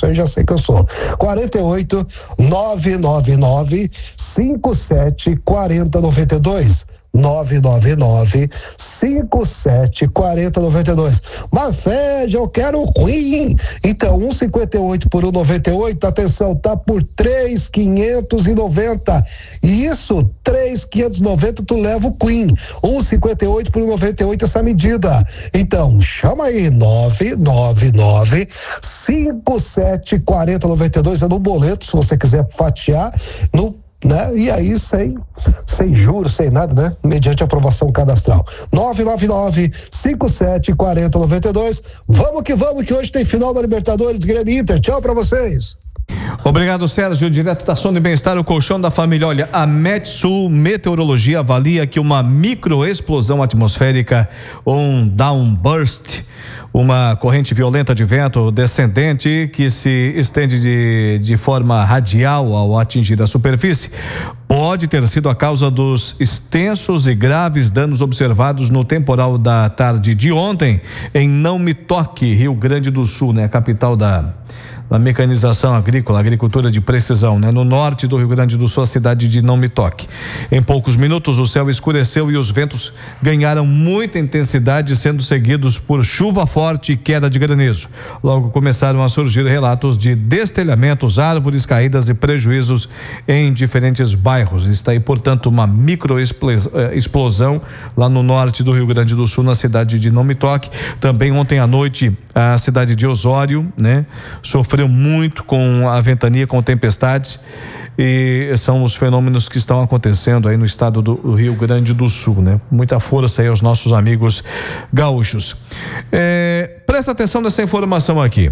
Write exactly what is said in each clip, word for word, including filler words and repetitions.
isso aí já sei que eu sou. quarenta e oito, nove nove nove, cinco sete quatro zero nove dois. nove nove nove, cinco sete quatro zero nove dois. Mas Fred, eu quero o Queen. Então, um cinquenta e oito por um noventa e oito, atenção, tá por três quinhentos e noventa. E isso, três quinhentos e noventa, tu leva o Queen. um cinquenta e oito por um noventa e oito, essa medida. Então, chama aí, nove nove nove, cinco sete quatro zero nove dois, é no boleto, se você quiser fatiar, no né? E aí sem, sem juros, sem nada, né? Mediante aprovação cadastral. nove nove nove, cinco sete quatro zero nove dois. Vamos que vamos, que hoje tem final da Libertadores, Grêmio Inter. Tchau pra vocês. Obrigado, Sérgio, direto da Sono e Bem-Estar, o colchão da família. Olha, a Metsul Meteorologia avalia que uma microexplosão atmosférica, um downburst, uma corrente violenta de vento descendente que se estende de, de forma radial ao atingir a superfície, pode ter sido a causa dos extensos e graves danos observados no temporal da tarde de ontem em Não Me Toque, Rio Grande do Sul, né? A capital da da mecanização agrícola, agricultura de precisão, né? No norte do Rio Grande do Sul, a cidade de Não Me Toque. Em poucos minutos, o céu escureceu e os ventos ganharam muita intensidade, sendo seguidos por chuva forte e queda de granizo. Logo começaram a surgir relatos de destelhamentos, árvores caídas e prejuízos em diferentes bairros. Está aí, portanto, uma microexplosão lá no norte do Rio Grande do Sul, na cidade de Não Me Toque. Também ontem à noite, a cidade de Osório, né? Sofreu muito com a ventania, com tempestades, e são os fenômenos que estão acontecendo aí no estado do Rio Grande do Sul, né? Muita força aí aos nossos amigos gaúchos. É, presta atenção nessa informação aqui.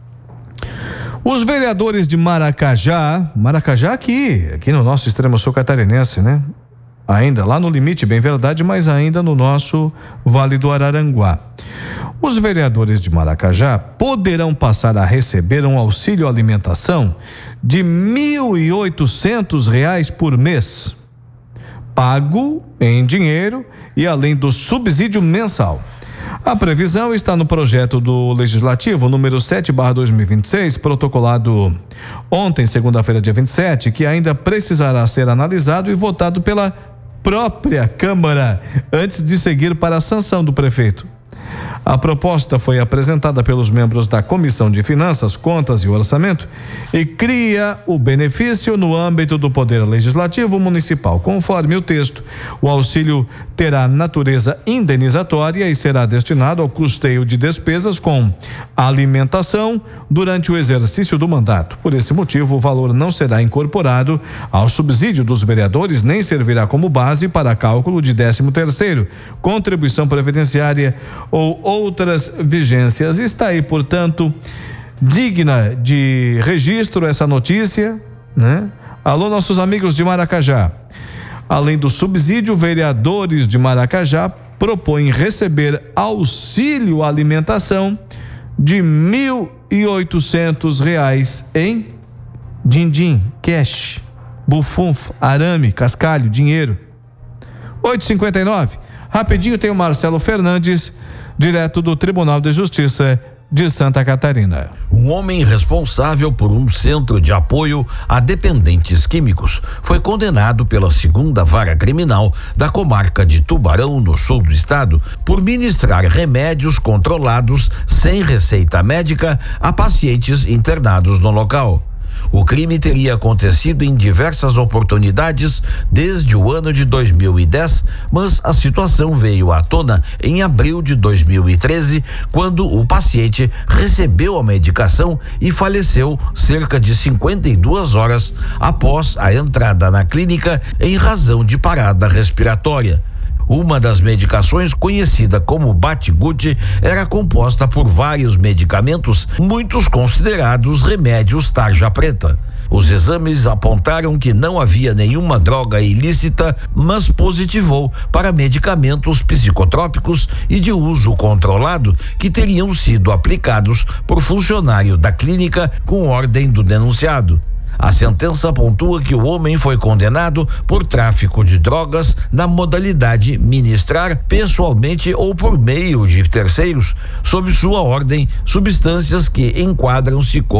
Os vereadores de Maracajá, Maracajá aqui, aqui no nosso extremo sul catarinense, né? Ainda lá no limite, bem verdade, mas ainda no nosso Vale do Araranguá. Os vereadores de Maracajá poderão passar a receber um auxílio alimentação de mil e oitocentos reais por mês, pago em dinheiro e além do subsídio mensal. A previsão está no projeto do Legislativo número sete barra dois mil e vinte e seis, protocolado ontem, segunda-feira, dia vinte e sete, que ainda precisará ser analisado e votado pela própria Câmara antes de seguir para a sanção do prefeito. A proposta foi apresentada pelos membros da Comissão de Finanças, Contas e Orçamento e cria o benefício no âmbito do Poder Legislativo Municipal. Conforme o texto, o auxílio terá natureza indenizatória e será destinado ao custeio de despesas com alimentação durante o exercício do mandato. Por esse motivo, o valor não será incorporado ao subsídio dos vereadores, nem servirá como base para cálculo de décimo terceiro, contribuição previdenciária ou outras vigências. Está aí, portanto, digna de registro essa notícia, né? Alô, nossos amigos de Maracajá. Além do subsídio, vereadores de Maracajá propõem receber auxílio alimentação de mil e oitocentos reais em din-din, cash, bufunfa, arame, cascalho, dinheiro. oito e cinquenta e nove. Rapidinho tem o Marcelo Fernandes, direto do Tribunal de Justiça de Santa Catarina. Um homem responsável por um centro de apoio a dependentes químicos foi condenado pela segunda vara criminal da comarca de Tubarão, no sul do estado, por ministrar remédios controlados sem receita médica a pacientes internados no local. O crime teria acontecido em diversas oportunidades desde o ano de dois mil e dez, mas a situação veio à tona em abril de dois mil e treze, quando o paciente recebeu a medicação e faleceu cerca de cinquenta e duas horas após a entrada na clínica em razão de parada respiratória. Uma das medicações, conhecida como Batigute, era composta por vários medicamentos, muitos considerados remédios tarja preta. Os exames apontaram que não havia nenhuma droga ilícita, mas positivou para medicamentos psicotrópicos e de uso controlado que teriam sido aplicados por funcionário da clínica com ordem do denunciado. A sentença pontua que o homem foi condenado por tráfico de drogas na modalidade ministrar pessoalmente ou por meio de terceiros, sob sua ordem, substâncias que enquadram-se como